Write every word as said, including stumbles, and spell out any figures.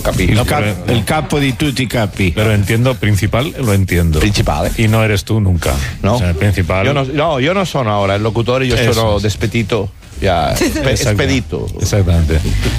capito. Il, cap- il capo di tutti i capi. Pero entiendo, principal lo entiendo. Principale. Y no eres tú nunca. No. O sea, el principal. Io no, no, io non sono ora il locutore, io Eso. sono despedito, ya, spe- Exacto. spedito. Exactamente.